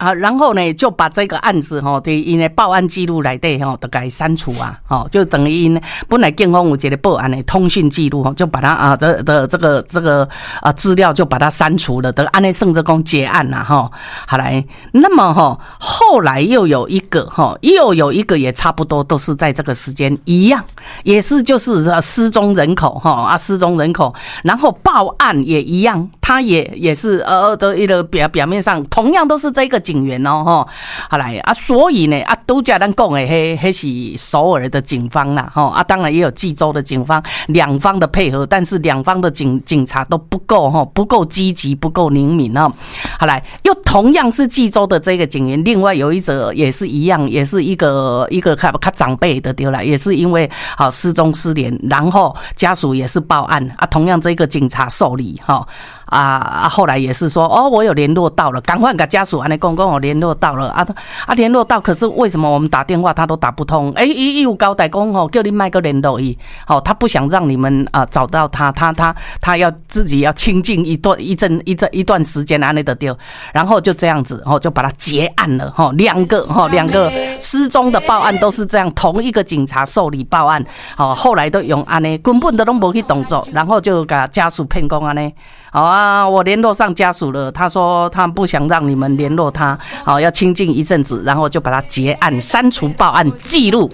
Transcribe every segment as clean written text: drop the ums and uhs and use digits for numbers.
啊，然后呢就把这个案子吼，在因的报案记录内底吼，就给删除啊，吼，就等于因本来警方有一个报案的通讯记录，就把它啊的这个啊资料就把它删除了，的安内甚至讲结案啦，吼，好来，那么吼后来又有一个也差不多都是在这个时间一样，也是就是失踪人口哈啊失踪人口，然后报案也一样，他也是的一个表面上同样都是这个警员哦哈，好来啊，所以呢啊都叫咱讲的迄是首尔的警方啦哈啊，当然也有济州的警方，两方的配合，但是两方的警察都不够哈，不够积极，不够灵敏哦。好来，又同样是济州的这个警员，另外有一则也是一样，也是一个较长辈的对啦，也是因为失踪失联，然后家属也是报案啊，同样这个警察受理哈。后来也是说我有联络到了，赶快给家属安尼讲我联络到了联络到，可是为什么我们打电话他都打不通？他有交代讲叫你卖个联络他不想让你们找到他要自己要清静一段时间安尼的对，然后就这样子就把他结案了两个失踪的报案都是这样，同一个警察受理报案后来都用安尼根本都没去动作，然后就给家属骗讲安尼。好啊，我联络上家属了，他说他不想让你们联络他，要清静一阵子，然后就把他结案，删除报案记录。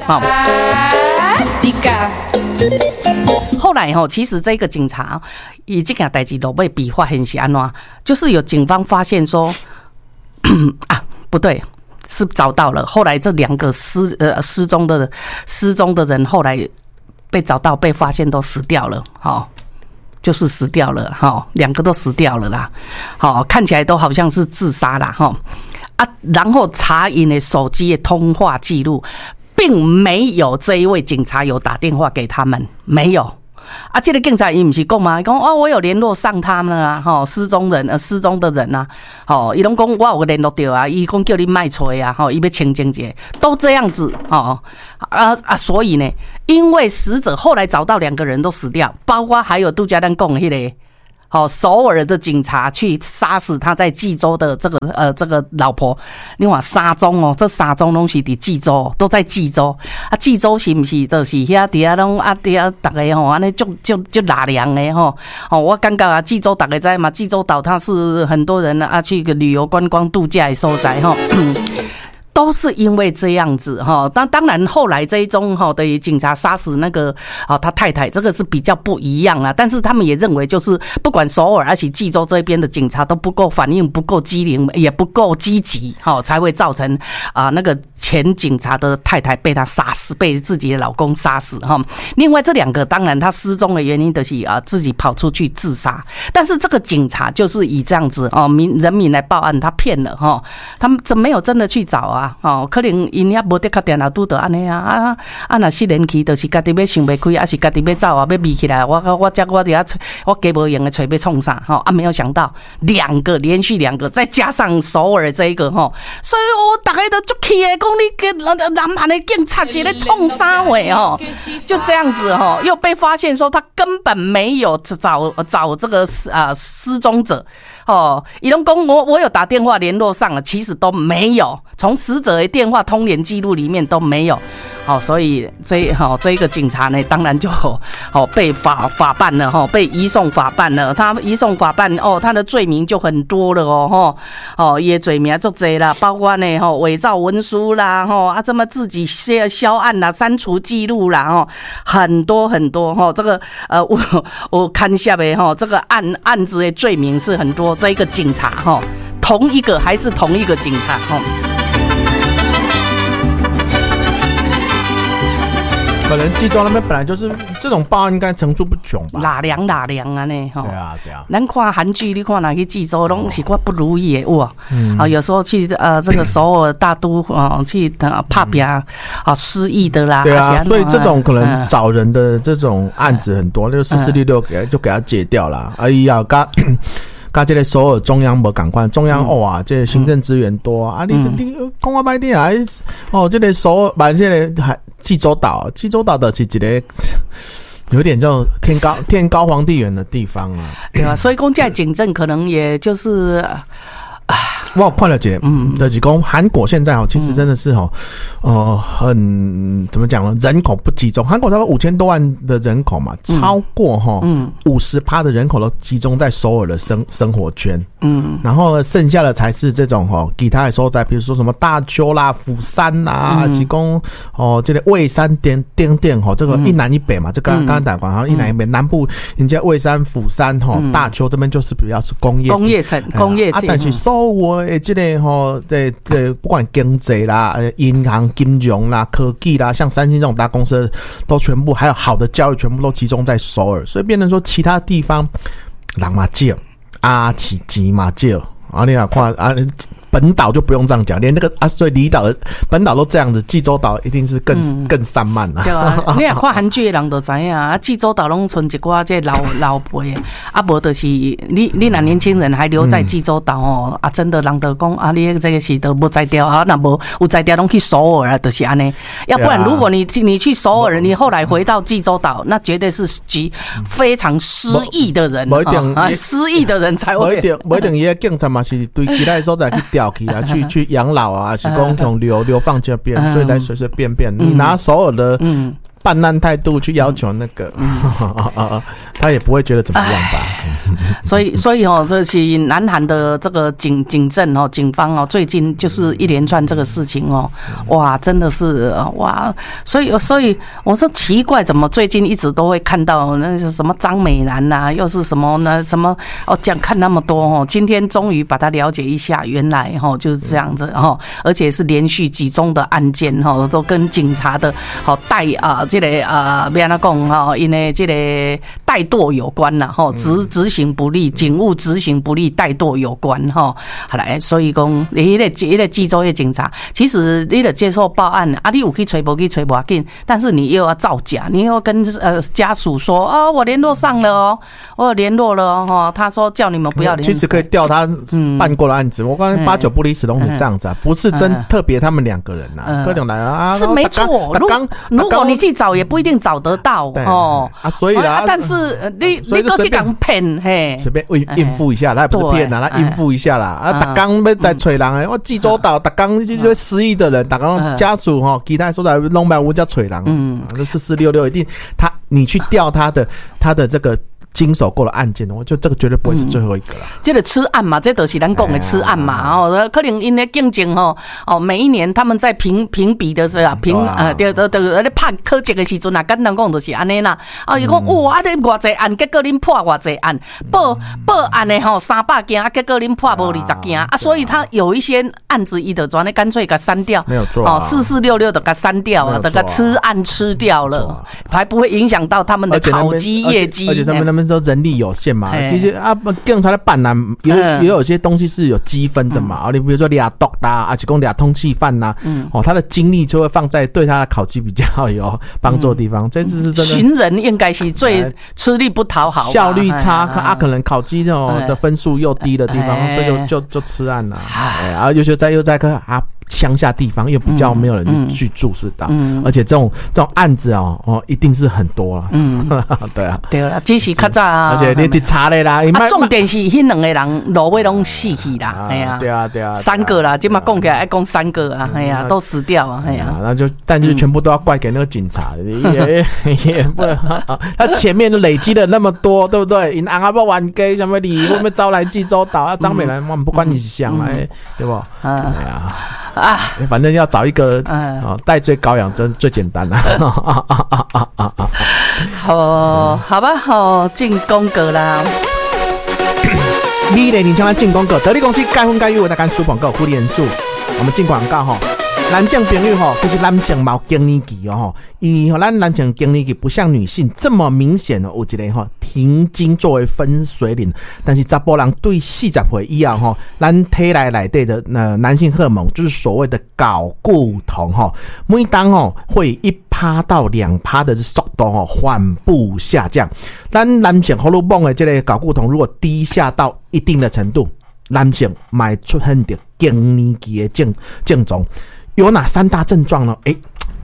后来其实这个警察以这件代志都被比发现是安怎，就是有警方发现说不对，是找到了，后来这两个失踪的人后来被找到被发现都死掉了就是死掉了两个都死掉了啦看起来都好像是自杀啦然后查因的手机的通话记录，并没有这一位警察有打电话给他们，没有这个警察他不是讲吗？讲我有联络上他们啊失踪的人啊他都说我有联络到啊，他说叫你别找啊他要清静一下，都这样子所以呢，因为死者后来找到两个人都死掉，包括还有杜家丹讲的那个首尔的警察去杀死他在济州的这个老婆，你看三宗这三宗都是在济州，都在济州济州是不是就是遐底下拢底下大家安尼就拉凉的我感觉济州大家知嘛，济州岛它是很多人去个旅游观光度假的所在都是因为这样子当然后来这一宗的警察杀死那个他太太，这个是比较不一样但是他们也认为就是不管首尔而且济州这边的警察都不够反应，不够机灵，也不够积极才会造成那个前警察的太太被他杀死，被自己的老公杀死另外这两个当然他失踪的原因就是自己跑出去自杀，但是这个警察就是以这样子人民来报案，他骗了他们没有真的去找可能因也无得确定拄到安尼若失联去，就是家己要想不开，还是家己要走要迷起来，我伫遐我加无用的找要创啥没有想到连续两个，再加上首尔这一个所以我大概都足气的，讲你南韩的警察是咧创啥话就这样子又被发现说他根本没有找这个失踪者他都说我有打电话联络上了，其实都没有，从死者的电话通联记录里面都没有所以这一个警察呢，当然就被法办了被移送法办了。他移送法办他的罪名就很多了也罪名就多啦，包括呢伪造文书啦这么自己销案啦，删除记录啦很多很多这个我看下呗这个案子的罪名是很多。这一个警察还是同一个警察可能济州那边本来就是这种报案应该层出不穷吧， 拉凉呢对啊咱看韩剧你看哪去济州拢是我不如意的哇有时候去这个首尔大都去拍拼失忆的啦， 对啊，所以这种可能找人的这种案子很多，就4466就给他戒掉了跟这个首尔中央没赶快，中央这个行政资源多你讲我歹听这个首尔把这个济州岛的是一个有点叫天高皇帝远的地方对啊，所以讲这警政可能也就是我有看了一个，就是讲韩国现在其实真的是很怎么讲呢？人口不集中，韩国差不多5000多万的人口嘛，超过50%的人口都集中在首尔的生活圈，然后剩下的才是这种其他的所在，比如说什么大邱啦、釜山啦，是讲这个蔚山点这个一南一北嘛，这刚刚讲过，一南一北，南部人家蔚山、釜山大邱这边就是比较是工业城，但是所有的这个不管经济啦、银行、金融啦、科技啦，像三星这种大公司都全部，还有好的教育全部都集中在首尔，所以变成说其他地方人嘛少，起钱嘛少，你看本岛就不用这样讲，连那个所以离岛的本岛都这样子，济州岛一定是更散漫啦。 对啊，你也看韩剧的人都知影，济州岛拢存一寡这老辈的，无就是你若年轻人还留在济州岛真的人都讲你这个是都无摘掉那无有摘掉拢去首尔就是安尼。要不然如果你去首尔，你后来回到济州岛，那绝对是非常失意的人，失意的人才会。 不一定伊个警察嘛是对其他的所在去调去啊，去养老啊，是讲用流放这边，所以才随随便便。你拿首尔的办案态度去要求那个，他也不会觉得怎么样吧？ 所以这是南韩的这个警政警方最近就是一连串这个事情哇，真的是哇，所以我说奇怪，怎么最近一直都会看到那是什么张美兰呐，又是什么呢？什么讲看那么多今天终于把它了解一下，原来就是这样子而且是连续几宗的案件都跟警察的这个要怎讲因为这个怠惰有关啦执行不力，警务执行不力，怠惰有关好来，所以讲你那个济州的警察，其实你得接受报案你有去催不去催不要紧，但是你又要造假，你又要跟家属说我联络上了我有联络了他说叫你们不要联络。 其实可以调他办过的案子，我刚才8-9不离10都是这样子不是真特别他们2个人各种来是没错。如果你去找也不一定找得到所以但是你都去人骗随便应付一下，他也不是骗他应付一下啦大刚要在找人我济州岛大刚就失忆的人，大刚家属其他所在弄不有叫找人4466一定你去调他的这个经手过的案件就这个绝对不会是最后一个啦。 这个吃案嘛，这都是咱讲的吃案嘛可能因为竞争每一年他们在评比的时候拍科技的时阵简单讲就是安尼啦伊讲哇你偌济案，结果恁破偌济案，报案的300件结果恁破无20件所以他有一些案子伊就专门干脆给删掉， 没有错 4466都给删掉都给吃案吃掉了，还不会影响到他们的考绩业绩， 而且他们说人力有限嘛，其实警察的办案也有一些东西是有积分的嘛你比如说抓毒啦，还是讲抓通缉犯啦他的精力就会放在对他的考绩比较有帮助的地方这次是真的群人应该是最吃力不讨好， 效率差可能考绩的分数又低的地方所以就吃案了尤其又在乡下地方又比较没有人去注视到而且这种案子一定是很多啦对啊只是较早而且你去查的啦重点是那2个人落尾拢死去啦对啊 3个啦现在讲起来要讲3个都死掉那就但是全部都要怪给那个警察也不能他前面累积了那么多对不对银行要玩给什么礼物招来济州岛张美兰不关你想来对不反正要找一个代罪羔羊真最简单好吧进广告啦你咧你将来进广告得力公司该分该有的干输广告福利人数我们进广告男性朋友其实男性没有经历期咱男性经历期不像女性这么明显有一个停经作为分水岭，但是查甫人对40岁以后咱体内底的男性荷尔蒙就是所谓的睾固酮每当会1%到2%的速度缓步下降，咱男性荷尔蒙的这个睾固酮如果低下到一定的程度，男性就出现到更年期的症状。有哪3大症状呢？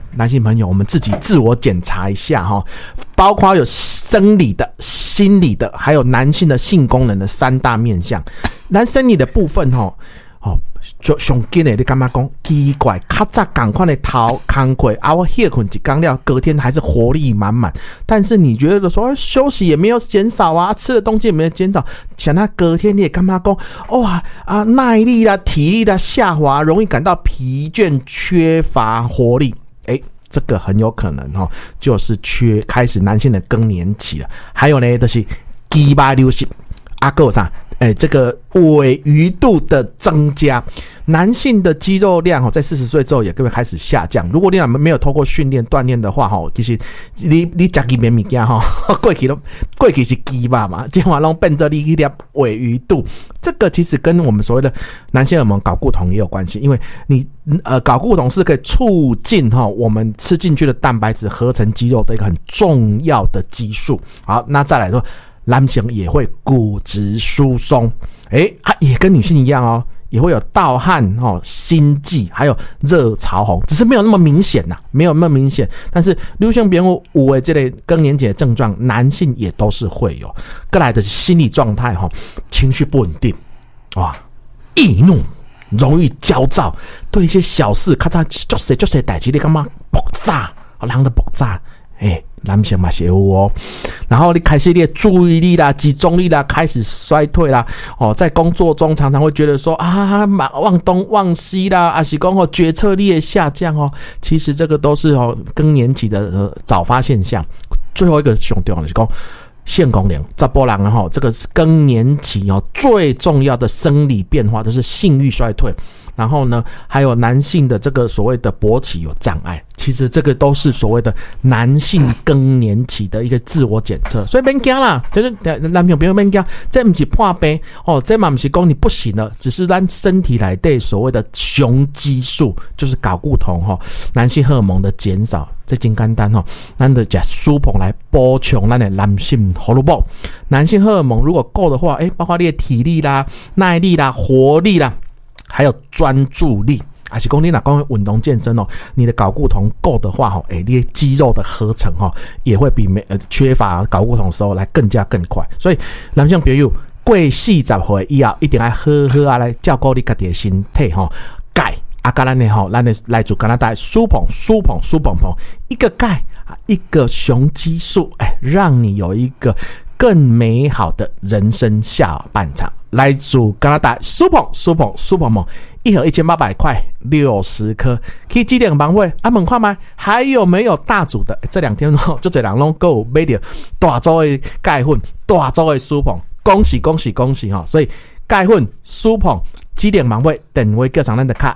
男性朋友，我们自己自我检查一下哈，包括有生理的、心理的，还有男性的性功能的3大面向。男生理的部分哈，就上紧的，你干嘛讲奇怪？较早赶快的头康亏啊，我歇困一刚了，隔天还是活力满满。但是你觉得说休息也没有减少啊，吃的东西也没有减少，想他隔天你也干嘛讲哇啊耐力啦、体力啦下滑，容易感到疲倦、缺乏活力。这个很有可能就是开始男性的更年期了。还有呢，就是肌肉流失啊，还有啥？这个尾鱼度的增加，男性的肌肉量在40岁之后也会开始下降。如果你没有透过训练锻炼的话，其实你吃几面物件过去是肌肉嘛，今晚拢变成你一粒尾鱼度。这个其实跟我们所谓的男性荷尔蒙睾固酮也有关系，因为你睾固酮是可以促进我们吃进去的蛋白质合成肌肉的一个很重要的激素。好，那再来说。男性也会骨质疏松，也跟女性一样也会有盗汗心悸，还有热潮红，只是没有那么明显没有那么明显。但是女性朋友有的这类更年期的症状，男性也都是会有。再来的是心理状态情绪不稳定，易怒，容易焦躁，对一些小事咔嚓就是事情你干嘛爆炸，人的爆炸。男性嘛是有然后你开始你的注意力啦、集中力啦开始衰退啦，在工作中常常会觉得说忘东忘西啦，还是说决策力的下降其实这个都是更年期的早发现象。最后一个最重要的是说性功能，查甫人这个更年期最重要的生理变化就是性欲衰退，然后呢还有男性的这个所谓的勃起有障碍，其实这个都是所谓的男性更年期的一个自我检测。所以别惊啦，就是男朋友不用别惊，这不是破病这嘛不是说你不行了，只是咱身体内的所谓的雄激素，就是睾固酮男性荷尔蒙的减少。这很简单咱就吃舒膨来补充咱的男性荷尔蒙。男性荷尔蒙如果够的话，包括你的体力啦、耐力啦、活力啦，还有专注力，还是说你若讲运动健身你的睾固酮够的话你的肌肉的合成也会比缺乏睾固酮的时候来更快。所以男性朋友过40岁以后，一定要好好来照顾你自己的身体钙。跟咱的来自加拿大苏鹏一个钙一个雄激素，让你有一个更美好的人生下半场。来自加拿大苏鹏一盒1800块60颗，去几点忙会问看卖还有没有大组的？这2天就这人拢够买到大组的钙粉、大组的苏鹏，恭喜所以钙粉苏鹏几点忙会等位各场咱的卡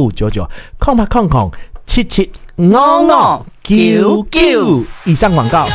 0800775599，0800775599。以上广告。